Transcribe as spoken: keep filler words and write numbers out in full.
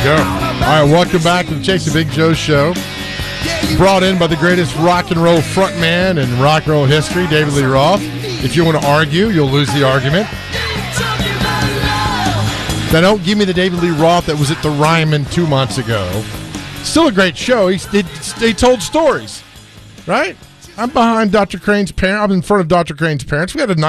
go. All right, welcome back to the Chase the Big Joe show. Brought in by the greatest rock and roll frontman in rock and roll history, David Lee Roth. If you want to argue, you'll lose the argument. Now, don't give me the David Lee Roth that was at the Ryman two months ago. Still a great show. He, he, he told stories, right? I'm behind Doctor Crane's parents. I'm in front of Doctor Crane's parents. We had a nice